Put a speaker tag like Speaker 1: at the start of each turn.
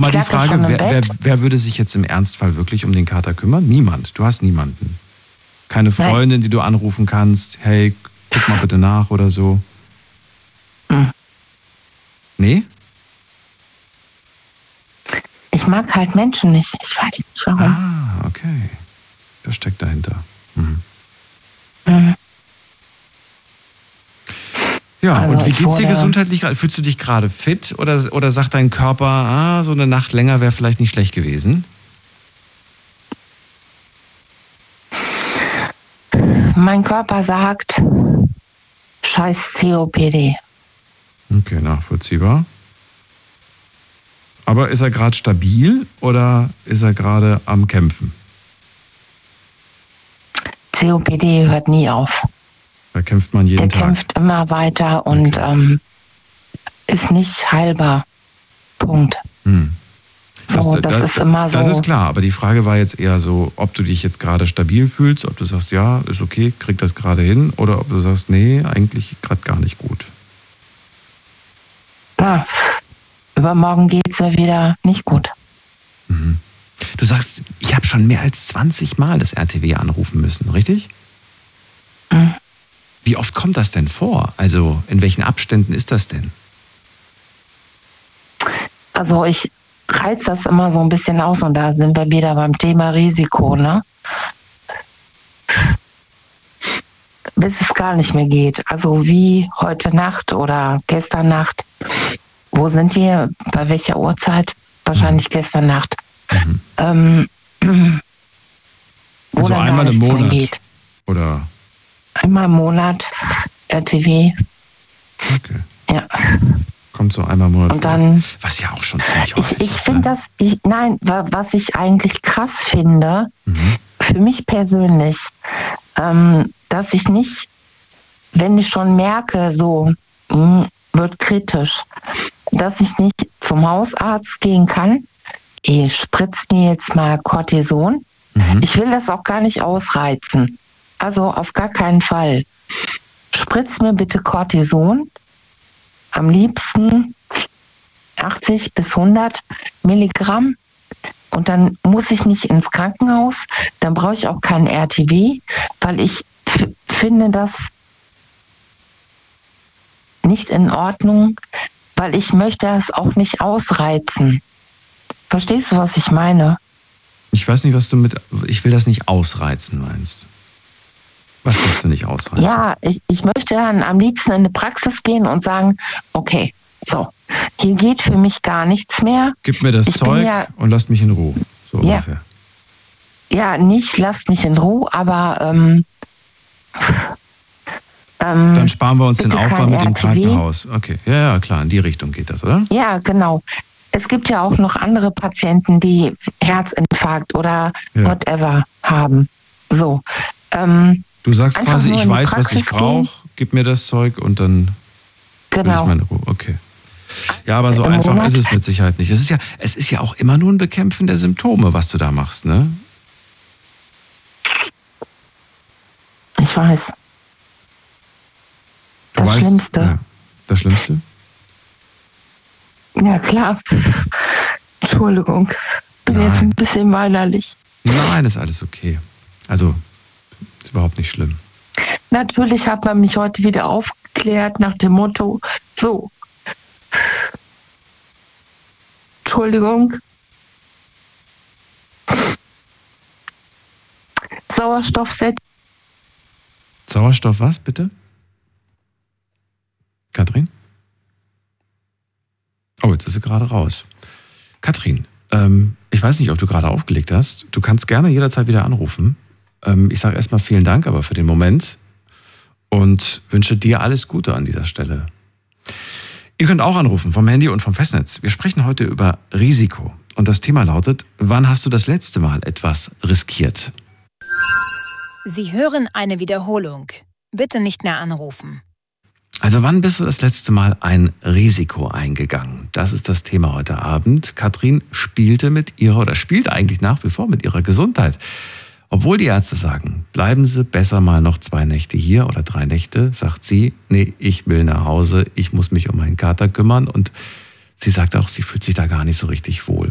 Speaker 1: nochmal die Frage, wer würde sich jetzt im Ernstfall wirklich um den Kater kümmern? Niemand. Du hast niemanden. Keine Freundin, die du anrufen kannst. Hey, guck mal bitte nach oder so. Nee?
Speaker 2: Ich mag halt Menschen nicht. Ich weiß nicht warum.
Speaker 1: Ah, okay. Das steckt dahinter. Ja, also und wie geht's dir gesundheitlich? Fühlst du dich gerade fit oder sagt dein Körper, so eine Nacht länger wäre vielleicht nicht schlecht gewesen?
Speaker 2: Mein Körper sagt, scheiß COPD.
Speaker 1: Okay, nachvollziehbar. Aber ist er gerade stabil oder ist er gerade am Kämpfen?
Speaker 2: COPD hört nie auf.
Speaker 1: Da kämpft man jeden Tag.
Speaker 2: Der kämpft immer weiter und ist nicht heilbar. Punkt. Das ist immer so.
Speaker 1: Das ist klar, aber die Frage war jetzt eher so, ob du dich jetzt gerade stabil fühlst, ob du sagst, ja, ist okay, krieg das gerade hin, oder ob du sagst, nee, eigentlich gerade gar nicht gut.
Speaker 2: Ja, übermorgen geht's mir wieder nicht gut.
Speaker 1: Du sagst, ich habe schon mehr als 20 Mal das RTW anrufen müssen, richtig? Wie oft kommt das denn vor? Also in welchen Abständen ist das denn?
Speaker 2: Also ich reiz das immer so ein bisschen aus und da sind wir wieder beim Thema Risiko, ne? Bis es gar nicht mehr geht. Also wie heute Nacht oder gestern Nacht. Wo sind wir? Bei welcher Uhrzeit? Wahrscheinlich gestern Nacht.
Speaker 1: Also einmal im Monat? Geht. Oder?
Speaker 2: Einmal im Monat RTW.
Speaker 1: Okay.
Speaker 2: Ja.
Speaker 1: Kommt so einmal im Monat
Speaker 2: und dann,
Speaker 1: vor. Was ja auch schon ziemlich häufig ist.
Speaker 2: Ich finde was ich eigentlich krass finde, für mich persönlich, dass ich nicht, wenn ich schon merke, so wird kritisch, dass ich nicht zum Hausarzt gehen kann. Spritzt mir jetzt mal Cortison. Ich will das auch gar nicht ausreizen. Also auf gar keinen Fall. Spritz mir bitte Cortison. Am liebsten 80 bis 100 Milligramm. Und dann muss ich nicht ins Krankenhaus. Dann brauche ich auch keinen RTW, weil ich finde das nicht in Ordnung, weil ich möchte es auch nicht ausreizen. Verstehst du, was ich meine?
Speaker 1: Ich weiß nicht, was du mit ich will das nicht ausreizen meinst. Was willst du nicht ausreizen?
Speaker 2: Ja, ich möchte dann am liebsten in eine Praxis gehen und sagen, okay, so, hier geht für mich gar nichts mehr.
Speaker 1: Gib mir das Zeug und lasst mich in Ruhe. So ungefähr.
Speaker 2: Ja, nicht lasst mich in Ruhe, aber
Speaker 1: dann sparen wir uns den Aufwand mit dem Krankenhaus. Okay, ja, klar, in die Richtung geht das, oder?
Speaker 2: Ja, genau. Es gibt ja auch noch andere Patienten, die Herzinfarkt oder whatever haben. So.
Speaker 1: Du sagst quasi, ich weiß, was ich brauche, gib mir das Zeug und dann will ich meine Ruhe. Okay. Ja, aber so einfach ist es mit Sicherheit nicht. Es ist ja auch immer nur ein Bekämpfen der Symptome, was du da machst, ne?
Speaker 2: Ich weiß. Das Schlimmste.
Speaker 1: Ja, das Schlimmste?
Speaker 2: Ja, klar. Entschuldigung. Bin jetzt ein bisschen weinerlich.
Speaker 1: Nein, ist alles okay. Also, ist überhaupt nicht schlimm.
Speaker 2: Natürlich hat man mich heute wieder aufgeklärt nach dem Motto, so. Entschuldigung.
Speaker 1: Sauerstoff was, bitte? Katrin? Oh, jetzt ist sie gerade raus. Katrin, ich weiß nicht, ob du gerade aufgelegt hast. Du kannst gerne jederzeit wieder anrufen. Ich sage erstmal vielen Dank, aber für den Moment und wünsche dir alles Gute an dieser Stelle. Ihr könnt auch anrufen vom Handy und vom Festnetz. Wir sprechen heute über Risiko. Und das Thema lautet, wann hast du das letzte Mal etwas riskiert?
Speaker 3: Sie hören eine Wiederholung. Bitte nicht mehr anrufen.
Speaker 1: Also wann bist du das letzte Mal ein Risiko eingegangen? Das ist das Thema heute Abend. Katrin spielt eigentlich nach wie vor mit ihrer Gesundheit. Obwohl die Ärzte sagen, bleiben Sie besser mal noch 2 Nächte hier oder 3 Nächte, sagt sie, nee, ich will nach Hause, ich muss mich um meinen Kater kümmern. Und sie sagt auch, sie fühlt sich da gar nicht so richtig wohl.